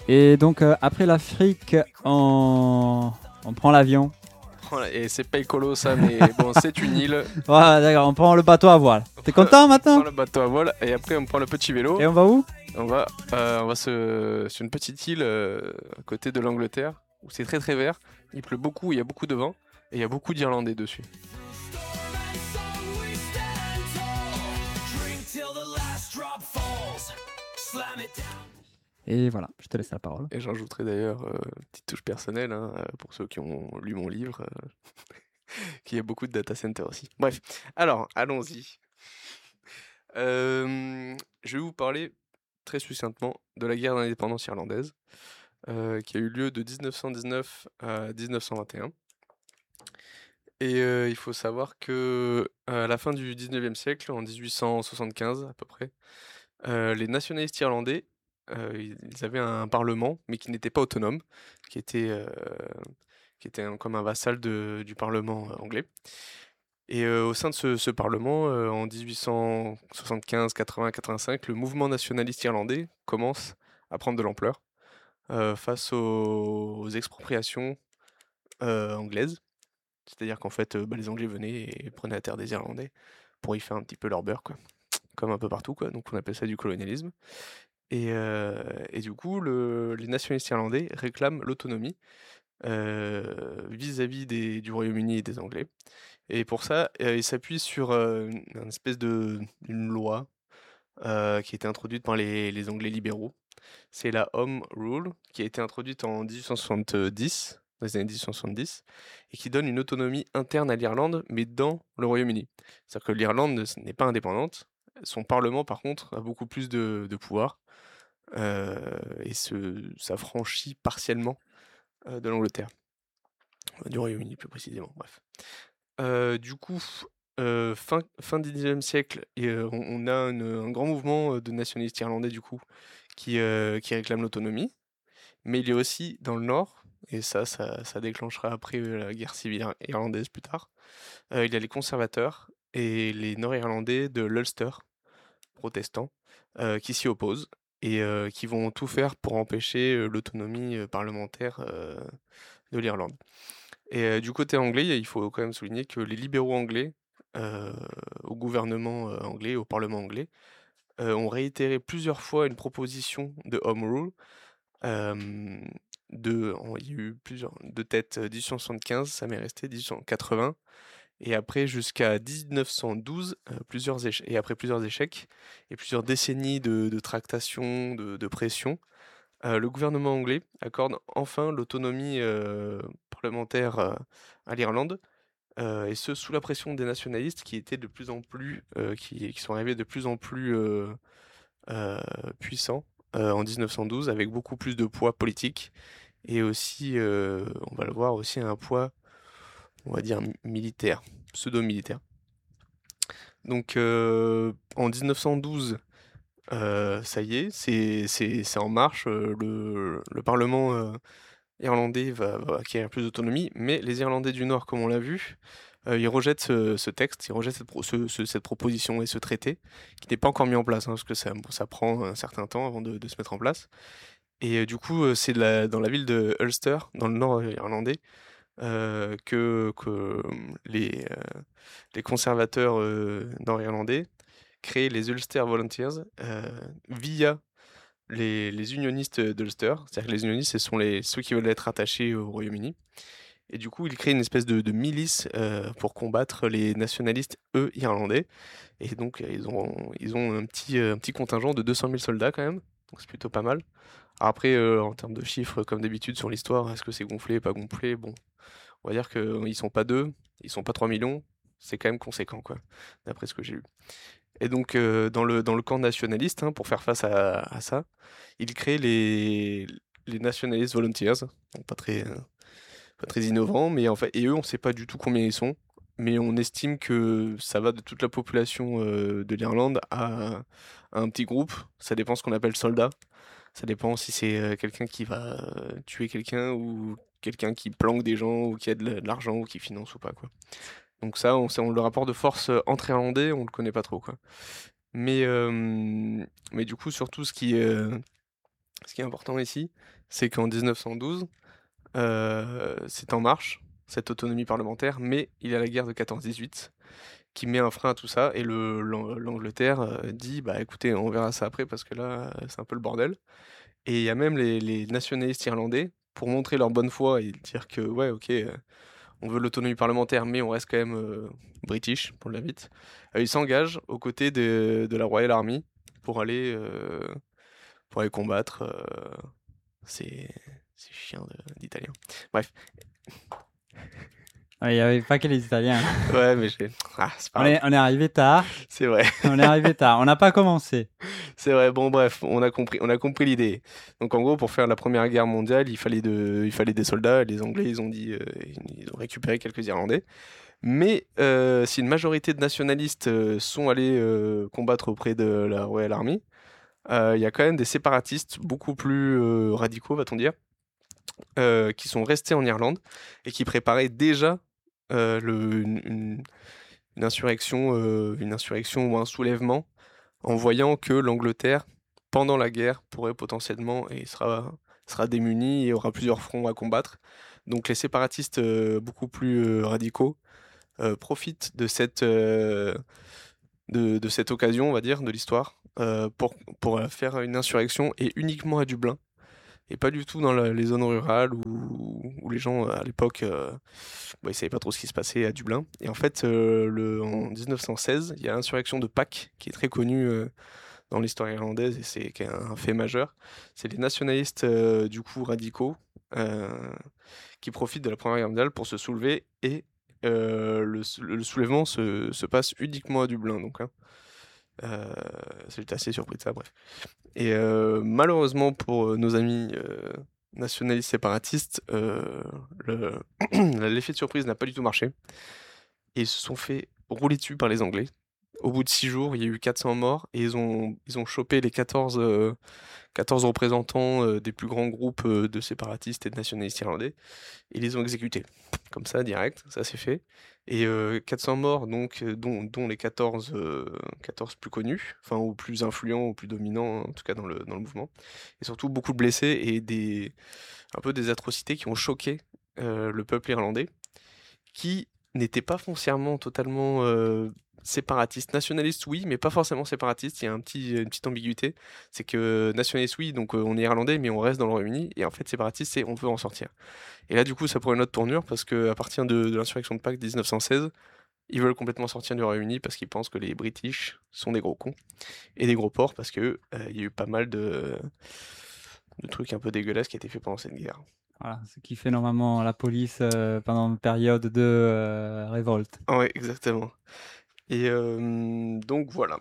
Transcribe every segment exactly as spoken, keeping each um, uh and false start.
Et donc, euh, après l'Afrique, on... on prend l'avion. Voilà, et c'est pas écolo ça, mais bon, c'est une île. Voilà, d'accord, on prend le bateau à voile. T'es content On prend maintenant? le bateau à voile et après on prend le petit vélo. Et on va où? On va, euh, on va se, sur une petite île euh, à côté de l'Angleterre où c'est très très vert. Il pleut beaucoup, il y a beaucoup de vent et il y a beaucoup d'Irlandais dessus. Et voilà, je te laisse la parole. Et j'ajouterai d'ailleurs euh, une petite touche personnelle hein, euh, pour ceux qui ont lu mon livre, euh, qu'il y a beaucoup de data centers aussi. Bref, alors allons-y. Euh, je vais vous parler très succinctement de la guerre d'indépendance irlandaise euh, qui a eu lieu de dix-neuf cent dix-neuf à dix-neuf cent vingt et un. Et euh, il faut savoir que à la fin du dix-neuvième siècle, en dix-huit cent soixante-quinze à peu près, euh, les nationalistes irlandais, euh, ils ils avaient un parlement, mais qui n'était pas autonome, qui était, euh, qui était un- comme un vassal de- du parlement euh, anglais. Et euh, au sein de ce, ce parlement, euh, en dix-huit cent soixante-quinze, quatre-vingts, quatre-vingt-cinq, le mouvement nationaliste irlandais commence à prendre de l'ampleur euh, face aux, aux expropriations euh, anglaises. C'est-à-dire qu'en fait, euh, bah, les Anglais venaient et prenaient la terre des Irlandais pour y faire un petit peu leur beurre, quoi. Comme un peu partout, quoi. Donc on appelle ça du colonialisme. Et, euh, et du coup, le- les nationalistes irlandais réclament l'autonomie euh, vis-à-vis des- du Royaume-Uni et des Anglais. Et pour ça, euh, ils s'appuient sur euh, une, une espèce de une loi euh, qui a été introduite par les, les Anglais libéraux. C'est la Home Rule, qui a été introduite en dix-huit cent soixante-dix, dans les années dix-huit cent soixante-dix, et qui donne une autonomie interne à l'Irlande, mais dans le Royaume-Uni. C'est-à-dire que l'Irlande ne- n'est pas indépendante. Son Parlement, par contre, a beaucoup plus de, de pouvoir euh, et se, s'affranchit partiellement euh, de l'Angleterre, du Royaume-Uni plus précisément. Bref. Euh, du coup, euh, fin, fin du dix-neuvième siècle, et, euh, on, on a une- un grand mouvement euh, de nationalistes irlandais du coup qui, euh, qui réclame l'autonomie. Mais il y a aussi dans le nord, et ça, ça, ça déclenchera après euh, la guerre civile ir- irlandaise plus tard, euh, il y a les conservateurs et les nord-irlandais de l'Ulster, protestants, euh, qui s'y opposent et euh, qui vont tout faire pour empêcher euh, l'autonomie euh, parlementaire euh, de l'Irlande. Et euh, du côté anglais, il faut quand même souligner que les libéraux anglais, euh, au gouvernement euh, anglais, au parlement anglais, euh, ont réitéré plusieurs fois une proposition de Home Rule. euh, de, en- il y a eu plusieurs de tête euh, dix-huit cent soixante-quinze, ça m'est resté dix-huit cent quatre-vingts, et après jusqu'à dix-neuf cent douze, euh, plusieurs échecs, et après plusieurs échecs et plusieurs décennies de, de tractation, de, de pression, euh, le gouvernement anglais accorde enfin l'autonomie euh, parlementaire euh, à l'Irlande, euh, et ce sous la pression des nationalistes qui étaient de plus en plus, euh, qui, qui sont arrivés de plus en plus euh, euh, puissants euh, en mille neuf cent douze, avec beaucoup plus de poids politique et aussi, euh, on va le voir, aussi un poids, on va dire, mi- militaire, pseudo-militaire. Donc euh, en mille neuf cent douze, euh, ça y est, c'est c'est- c'est en marche, euh, le, le Parlement euh, irlandais va, va acquérir plus d'autonomie, mais les Irlandais du Nord, comme on l'a vu, euh, ils rejettent ce, ce texte, ils rejettent cette, pro- ce- ce- cette proposition et ce traité, qui n'est pas encore mis en place, hein, parce que ça, bon, ça prend un certain temps avant de, de se mettre en place. Et euh, du coup, euh, c'est de la- dans la ville de Ulster, dans le nord irlandais, euh, que, que euh, les, euh, les conservateurs euh, nord-irlandais créent les Ulster Volunteers euh, via les, les unionistes d'Ulster. C'est-à-dire que les unionistes, ce sont les, ceux qui veulent être attachés au Royaume-Uni. Et du coup, ils créent une espèce de, de milice euh, pour combattre les nationalistes, eux, irlandais. Et donc, euh, ils ont, ils ont un petit, euh, un petit contingent de deux cent mille soldats quand même. Donc, c'est plutôt pas mal. Alors après, euh, en termes de chiffres, comme d'habitude sur l'histoire, est-ce que c'est gonflé, pas gonflé? Bon, on va dire qu'ils sont pas deux, ils sont pas trois millions. C'est quand même conséquent, quoi, d'après ce que j'ai lu. Et donc, euh, dans le, dans le camp nationaliste, hein, pour faire face à, à ça, ils créent les, les Nationalist Volunteers. Donc, pas très, euh, pas très innovant, mais en fait, et eux, on sait pas du tout combien ils sont, mais on estime que ça va de toute la population euh, de l'Irlande à, à un petit groupe. Ça dépend ce qu'on appelle soldat. Ça dépend si c'est euh, quelqu'un qui va euh, tuer quelqu'un ou quelqu'un qui planque des gens ou qui a de la- de l'argent ou qui finance ou pas, quoi. Donc ça, on, sait- on- le rapport de force euh, entre Irlandais, on le connaît pas trop, quoi. Mais, euh, mais du coup, surtout ce qui, euh, ce qui est important ici, c'est qu'en dix-neuf cent douze, euh, c'est en marche, cette autonomie parlementaire, mais il y a la guerre de quatorze dix-huit qui met un frein à tout ça, et le, l'Ang- l'Angleterre euh, dit, bah écoutez, on verra ça après parce que là, euh, c'est un peu le bordel. Et il y a même les, les nationalistes irlandais, pour montrer leur bonne foi et dire que, ouais, ok, euh, on veut l'autonomie parlementaire, mais on reste quand même euh, british, pour le dire vite. Euh, ils s'engagent aux côtés de, de la Royal Army pour aller, euh, pour aller combattre euh, ces, ces chiens de- d'Italiens. Bref, Il n'y avait pas que les Italiens. ouais, mais j'ai... Ah, c'est pas On grave, est, on est arrivé tard. c'est vrai. On est arrivé tard. On n'a pas commencé. C'est vrai, bon bref, on a compris, on a compris l'idée. Donc en gros, pour faire la Première Guerre mondiale, il fallait, de, il fallait des soldats. Les Anglais, ils ont dit, euh, ils ont récupéré quelques Irlandais. Mais euh, si une majorité de nationalistes euh, sont allés euh, combattre auprès de la Royal Army, euh, il y a quand même des séparatistes beaucoup plus euh, radicaux, va-t-on dire, euh, qui sont restés en Irlande et qui préparaient déjà euh, le, une, une- une insurrection, euh, une insurrection ou un soulèvement en voyant que l'Angleterre, pendant la guerre, pourrait potentiellement et sera, sera démunie et aura plusieurs fronts à combattre. Donc les séparatistes euh, beaucoup plus euh, radicaux euh, profitent de cette, euh, de, de cette occasion, on va dire, de l'histoire, euh, pour, pour faire une insurrection et uniquement à Dublin. Et pas du tout dans la- les zones rurales où, où les gens, à l'époque, euh, bah, ils savaient pas trop ce qui se passait à Dublin. Et en fait, euh, le, en dix-neuf cent seize, il y a l'insurrection de Pâques, qui est très connue euh, dans l'histoire irlandaise, et c'est qui est un fait majeur. C'est les nationalistes, euh, du coup, radicaux, euh, qui profitent de la Première Guerre mondiale pour se soulever, et euh, le, sou- le soulèvement se, se passe uniquement à Dublin. Donc, hein. Euh, J'étais assez surpris de ça, bref. Et euh, malheureusement pour euh, nos amis euh, nationalistes séparatistes, euh, le- l'effet de surprise n'a pas du tout marché. Et ils se sont fait rouler dessus par les Anglais. Au bout de six jours, il y a eu quatre cents morts et ils ont, ils ont chopé les quatorze, euh, quatorze représentants euh, des plus grands groupes euh, de séparatistes et de nationalistes irlandais, et ils les ont exécutés. Comme ça, direct, ça s'est fait. Et euh, quatre cents morts, donc, euh, dont, dont les quatorze, euh, quatorze plus connus, enfin, ou plus influents, ou plus dominants, en tout cas dans le, dans le mouvement. Et surtout beaucoup de blessés et des, un peu des atrocités qui ont choqué euh, le peuple irlandais, qui n'était pas foncièrement totalement euh, séparatiste. Nationaliste, oui, mais pas forcément séparatiste. Il y a un petit, une petite ambiguïté. C'est que nationaliste, oui, donc euh, on est irlandais, mais on reste dans le Royaume-Uni. Et en fait, séparatiste, c'est on veut en sortir. Et là, du coup, ça prend une autre tournure parce qu'à partir de, de l'insurrection de Pâques dix-neuf cent seize, ils veulent complètement sortir du Royaume-Uni parce qu'ils pensent que les British sont des gros cons et des gros porcs parce que euh, il y a eu pas mal de, de trucs un peu dégueulasses qui ont été faits pendant cette guerre. Voilà, ce qui fait normalement la police euh, pendant une période de euh, révolte. Ouais, exactement. Et euh, donc voilà.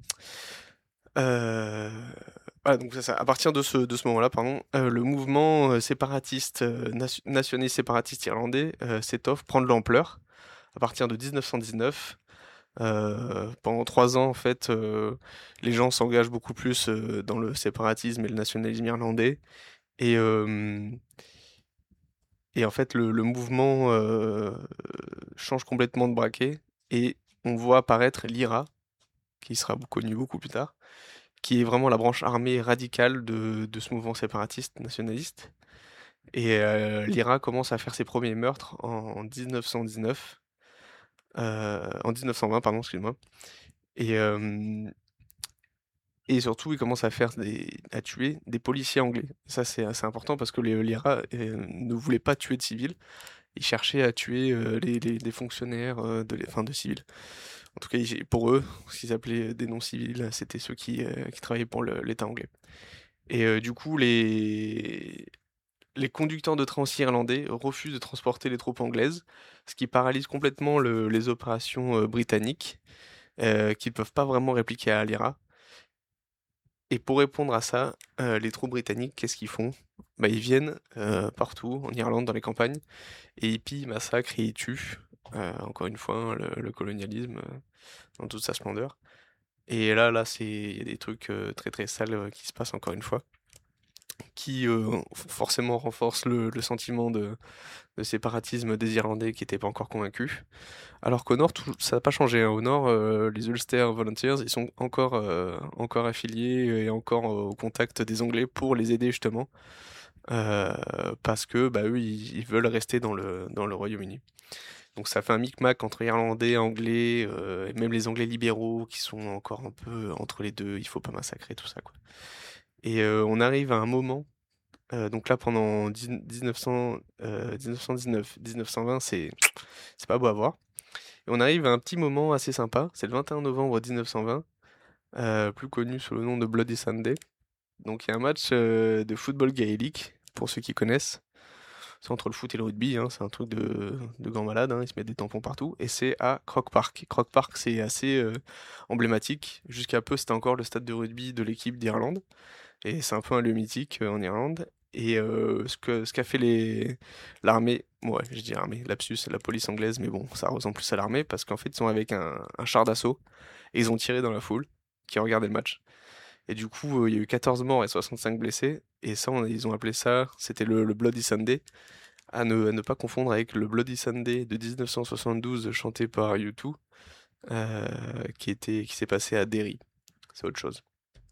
Euh, voilà, donc c'est ça. À partir de ce, de ce moment-là, pardon, euh, le mouvement euh, séparatiste, euh, nation- nationaliste séparatiste irlandais euh, s'étoffe, prend de l'ampleur. À partir de dix-neuf cent dix-neuf, euh, pendant trois ans, en fait, euh, les gens s'engagent beaucoup plus euh, dans le séparatisme et le nationalisme irlandais. Et, euh, et en fait, le, le mouvement euh, change complètement de braquet. Et on voit apparaître l'I R A, qui sera connu beaucoup plus tard, qui est vraiment la branche armée radicale de, de ce mouvement séparatiste nationaliste. Et euh, l'I R A commence à faire ses premiers meurtres en, en dix-neuf cent dix-neuf, euh, en dix-neuf cent vingt, pardon, excuse-moi. Et, euh, et surtout, il commence à faire des, à tuer des policiers anglais. Ça, c'est assez important parce que les- l'I R A euh, ne voulait pas tuer de civils. Ils cherchaient à tuer euh, les, les- des fonctionnaires, euh, de, enfin, de civils. En tout cas, ils- pour eux, ce qu'ils appelaient des non-civils, c'était ceux qui, euh, qui travaillaient pour le- l'État anglais. Et euh, du coup, les, les conducteurs de train irlandais refusent de transporter les troupes anglaises, ce qui paralyse complètement le- les opérations euh, britanniques, euh, qui ne peuvent pas vraiment répliquer à l'I R A. Et pour répondre à ça, euh, les troupes britanniques, qu'est-ce qu'ils font? Bah, ils viennent euh, partout, en Irlande, dans les campagnes, et ils pillent, massacrent et ils tuent. Euh, encore une fois, hein, le, le colonialisme euh, dans toute sa splendeur. Et là, là, c'est il y a des trucs euh, très très sales euh, qui se passent encore une fois, qui euh, forcément renforce le, le sentiment de, de séparatisme des Irlandais qui n'étaient pas encore convaincus. Alors qu'au nord, tout, ça n'a pas changé. Hein. Au nord, euh, les Ulster Volunteers, ils sont encore, euh, encore affiliés et encore euh, au contact des Anglais pour les aider justement. Euh, parce que bah, eux, ils, ils veulent rester dans le, dans le Royaume-Uni. Donc ça fait un micmac entre Irlandais, Anglais, euh, et même les Anglais libéraux qui sont encore un peu entre les deux, il faut pas massacrer, tout ça, quoi. Et euh, on arrive à un moment, euh, donc là pendant dix-neuf cents, euh, dix-neuf cent dix-neuf, dix-neuf cent vingt, c'est c'est pas beau à voir. Et on arrive à un petit moment assez sympa, c'est le vingt et un novembre mille neuf cent vingt, euh, plus connu sous le nom de Bloody Sunday. Donc il y a un match euh, de football gaélique, pour ceux qui connaissent. C'est entre le foot et le rugby, hein, c'est un truc de, de grands malades, hein, ils se mettent des tampons partout, et c'est à Croke Park. Croke Park, c'est assez euh, emblématique. Jusqu'à peu, c'était encore le stade de rugby de l'équipe d'Irlande, et c'est un peu un lieu mythique euh, en Irlande. Et euh, ce que ce qu'a fait les l'armée, ouais, je dis l'armée, lapsus, la police anglaise, mais bon, ça ressemble plus à l'armée, parce qu'en fait, ils sont avec un, un char d'assaut, et ils ont tiré dans la foule qui regardait le match. Et du coup, euh, il y a eu quatorze morts et soixante-cinq blessés. Et ça, on- ils ont appelé ça, c'était le, le Bloody Sunday, à ne, à ne pas confondre avec le Bloody Sunday de dix-neuf cent soixante-douze chanté par U deux, euh, qui était, qui s'est passé à Derry. C'est autre chose.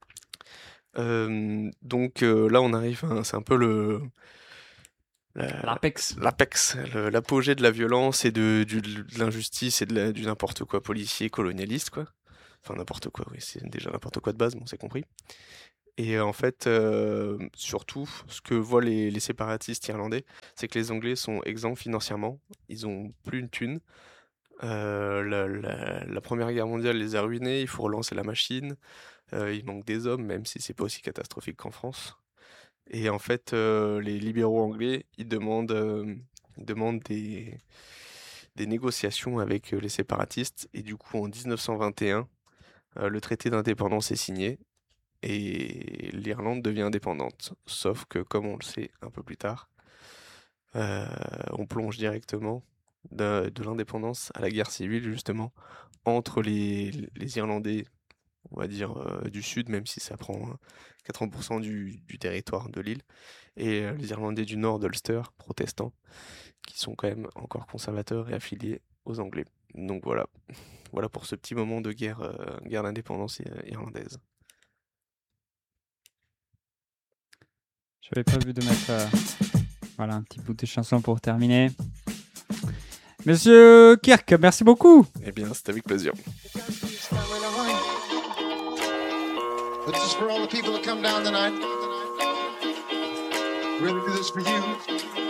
Euh, donc euh, là, on arrive, hein, c'est un peu le la- L'Apex. l'apex, le- l'apogée de la violence et de, du- de l'injustice et de la- du n'importe quoi policier, colonialiste, quoi. Enfin, n'importe quoi, oui, c'est déjà n'importe quoi de base, mais on s'est compris. Et euh, en fait, euh, surtout, ce que voient les, les séparatistes irlandais, c'est que les Anglais sont exempts financièrement. Ils ont plus une thune. Euh, la, la- la Première Guerre mondiale les a ruinés. Il faut relancer la machine. Euh, il manque des hommes, même si c'est pas aussi catastrophique qu'en France. Et en fait, euh, les libéraux anglais, ils demandent, euh, ils demandent des, des négociations avec euh, les séparatistes. Et du coup, en dix-neuf cent vingt et un, euh, le traité d'indépendance est signé et l'Irlande devient indépendante. Sauf que, comme on le sait un peu plus tard, euh, on plonge directement de, de l'indépendance à la guerre civile, justement, entre les, les Irlandais, on va dire, euh, du Sud, même si ça prend euh, quatre-vingts pour cent du, du territoire de l'île, et euh, les Irlandais du Nord d'Ulster, protestants, qui sont quand même encore conservateurs et affiliés aux Anglais. Donc voilà, voilà pour ce petit moment de guerre, euh, guerre d'indépendance euh, irlandaise. J'avais pas vu de mettre euh, voilà, un petit bout de chanson pour terminer. Monsieur Kirk, merci beaucoup. Eh bien, c'est avec plaisir. But just for all the people that come down tonight, really do this for you.